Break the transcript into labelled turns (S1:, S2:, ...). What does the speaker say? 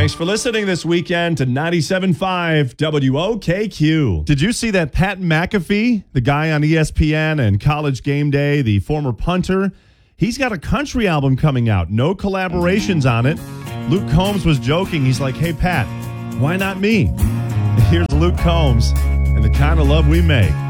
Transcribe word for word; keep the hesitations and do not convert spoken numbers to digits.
S1: Thanks for listening this weekend to ninety-seven point five W O K Q. Did you see that Pat McAfee, the guy on E S P N and College Game Day, the former punter, he's got a country album coming out. No collaborations on it. Luke Combs was joking. He's like, hey, Pat, why not me? Here's Luke Combs and the kind of love we make.